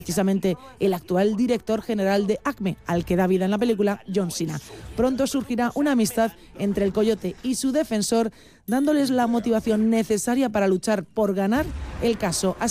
precisamente el actual director general de ACME, al que da vida en la película John Cena. Pronto surgirá una amistad entre el Coyote y su defensor, dándoles la motivación necesaria para luchar por ganar el caso.